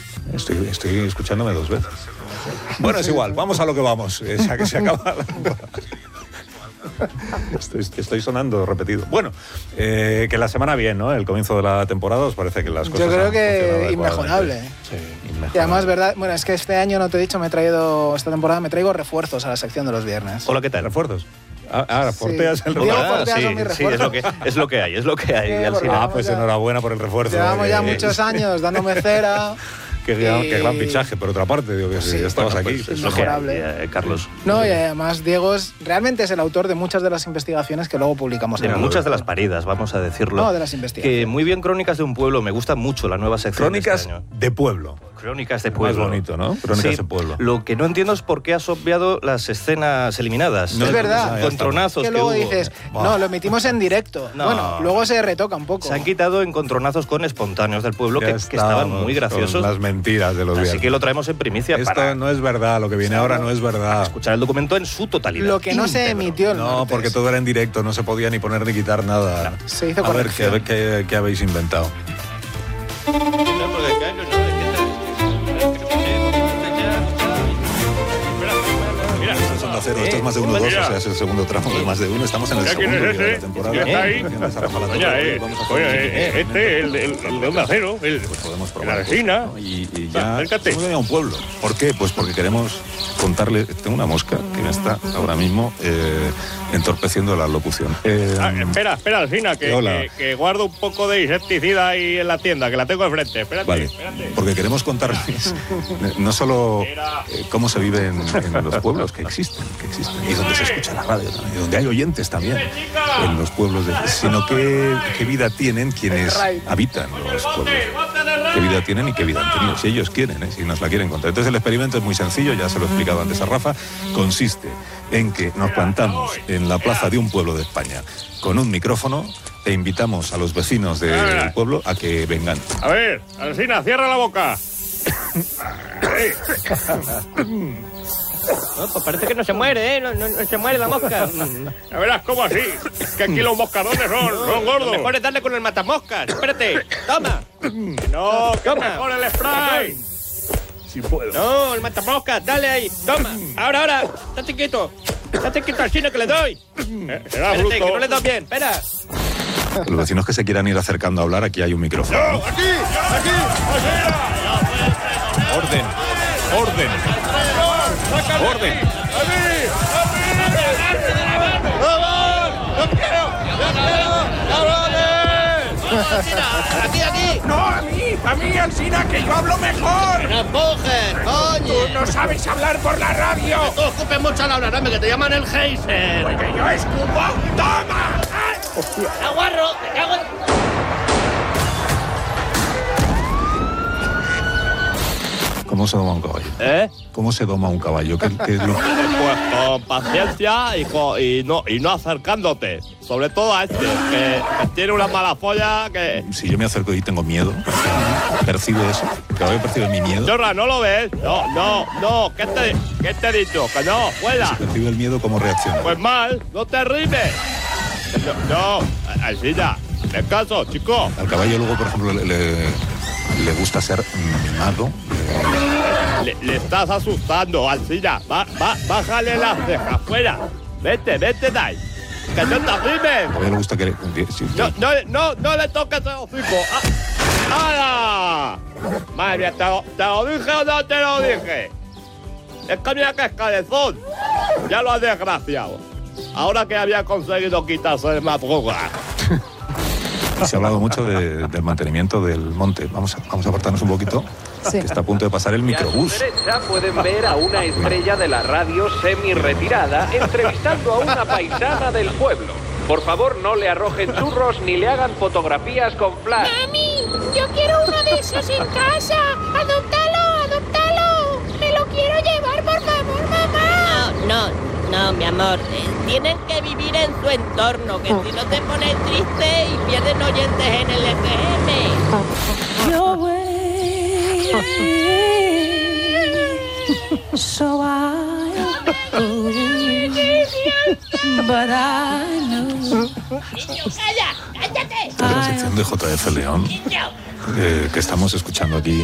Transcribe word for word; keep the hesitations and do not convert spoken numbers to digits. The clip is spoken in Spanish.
Estoy, estoy escuchándome dos veces. Bueno, es igual, vamos a lo que vamos. Ya que se acaba la... Estoy, estoy sonando repetido. Bueno, eh, que la semana bien, ¿no? El comienzo de la temporada, ¿os parece que las cosas? Yo creo que inmejorable. Sí, inmejorable. Y además, verdad, bueno, es que este año, no te he dicho, me he traído, esta temporada me traigo refuerzos a la sección de los viernes. Hola, ¿qué tal? ¿Refuerzos? Ah, ah Forteas sí. el Diego refuerzo. Fortea sí, son mis sí, es lo, que, es lo que hay, es lo que hay. Sí, al final. Ah, pues ya, enhorabuena por el refuerzo. Llevamos eh, ya eh, muchos años dándome cera. Qué gran, y... qué gran fichaje, por otra parte, digo que sí, ya estabas bueno, aquí. Pues es lo que hay, eh, Carlos. No, y además Diego es, realmente es el autor de muchas de las investigaciones que luego publicamos. De en muchas de las paridas, vamos a decirlo. No, de las investigaciones. Que muy bien, Crónicas de un pueblo, me gusta mucho la nueva sección. Crónicas de, este año. de pueblo. Crónicas de pueblo. Más bonito, ¿no? Crónicas sí, de pueblo. Lo que no entiendo es por qué has obviado las escenas eliminadas. No, es verdad. Contronazos que que luego hubo. dices, no, lo emitimos en directo. No. Bueno, luego se retoca un poco. Se han quitado encontronazos con espontáneos del pueblo que, que estaban muy graciosos. Las mentiras de los Así viernes. que lo traemos en primicia. Esto para no es verdad, lo que viene ahora no es verdad. escuchar el documento en su totalidad. Lo que no se íntegro. emitió el No, martes. porque todo era en directo, no se podía ni poner ni quitar nada. Se hizo A ver, corrección. ¿qué, qué, qué habéis inventado? Cero, esto es más de uno dos, o sea, es el segundo tramo de más de uno. Estamos en el segundo día de la temporada. ¿Ya está ahí? Gracias a Rafa La Torre. Oye, eh, Vamos a hacer oye, un- eh, este, el, el, el de Onda Cero, el, Pues podemos la probar. resina. ¿no? Y, y ya Acércate. hemos venido a un pueblo. ¿Por qué? Pues porque queremos contarle. Tengo una mosca que me está ahora mismo eh, entorpeciendo la locución. Eh, Ah, espera, espera, Alcina, que, Hola. que, que guardo un poco de insecticida ahí en la tienda, que la tengo enfrente. Espérate, Vale, espérate. porque queremos contarles no solo eh, cómo se vive en, en los pueblos que existen, que existen, y donde se escucha la radio también, y donde hay oyentes también en los pueblos, de, sino qué, qué vida tienen quienes habitan los pueblos, qué vida tienen y qué vida han tenido, si ellos quieren, ¿eh? Si nos la quieren contar. Entonces el experimento es muy sencillo, ya se lo he explicado antes a Rafa, consiste en que nos plantamos en la plaza de un pueblo de España con un micrófono e invitamos a los vecinos del pueblo a que vengan. A ver, Alcina, cierra la boca. No, pues parece que no se muere, ¿eh? No, no, no se muere la mosca. Ya verás cómo así. Que aquí los moscardones son, son gordos. Lo mejor es darle con el matamoscas. Espérate, toma. No, que Toma. mejor el spray. Si puedo. No, el matamoscas, dale ahí. Toma. Ahora, ahora. Estate quieto. Estate quieto al chino que le doy. Eh, Será Espérate, bruto. que no le doy bien. Espera. Los vecinos que se quieran ir acercando a hablar, aquí hay un micrófono. ¡No, aquí! ¡Aquí! Orden, orden, orden. Aquí, aquí. ¡No, a mí! ¡A mí, Alsina, que yo hablo mejor! No empujes, coño. ¡No sabes hablar por la radio! Tú escupes mucho al hablar, hombre, que te llaman el geyser. ¡Que yo escupo! ¡Toma! ¡Aguarro! ¡Me cago en... ¿Cómo se doma un caballo? ¿Eh? ¿Cómo se doma un caballo? ¿Qué, qué es lo... Pues con paciencia y, con, y, no, y no acercándote. Sobre todo a este, que, que tiene una mala folla que... Si yo me acerco y tengo miedo, ¿percibe eso? ¿El caballo percibe mi miedo? Chorra, ¿no lo ves? No, no, no. ¿Qué te, qué te he dicho? Que no, fuera. Si percibe el miedo, ¿cómo reacciona? Pues mal, no te rimes. No, no, así ya. Hazme caso, chico. Al caballo luego, por ejemplo, le, le, le gusta ser mimado. Le, le estás asustando, Alcina. Va, va, bájale las cejas, fuera. Vete, vete de ahí. Que no te Al rimes. caballo le gusta que... Le, si- No, no, no, no le toques el hocico. ¡Ah! ¡Hala! Madre mía, ¿te, lo- ¿te lo dije o no te lo dije? Es que mira que es cabezón. Ya lo has desgraciado. Ahora que había conseguido quitarse de madruga. Se ha hablado mucho de- del mantenimiento del monte. Vamos a, vamos a apartarnos un poquito, Sí. que está a punto de pasar el Y a su microbús. derecha pueden ver a una estrella de la radio semi-retirada entrevistando a una paisana del pueblo. Por favor, no le arrojen churros ni le hagan fotografías con flash. ¡Mami! ¡Yo quiero uno de esos en casa! ¡Adóptalo! ¡Adóptalo! ¡Me lo quiero llevar, por favor, mamá! No, no, no, mi amor. Eh, tienen que vivir en su entorno, que si no te pones triste y pierden oyentes en el F M. Your way. So I but I know. ¡Niño, calla! ¡Cállate! Esta es la sección de J F León, ¡Niño! eh, que estamos escuchando aquí